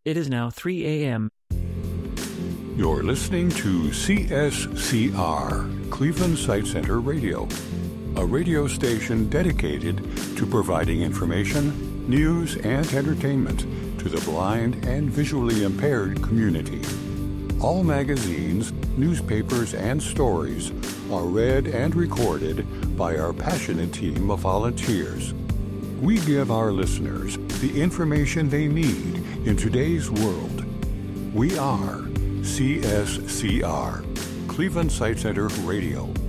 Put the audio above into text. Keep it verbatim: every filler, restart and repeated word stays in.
It is now three a.m. You're listening to C S C R, Cleveland Sight Center Radio, a radio station dedicated to providing information, news, and entertainment to the blind and visually impaired community. All magazines, newspapers, and stories are read and recorded by our passionate team of volunteers. We give our listeners the information they need in today's world. We are C S C R, Cleveland Sight Center Radio.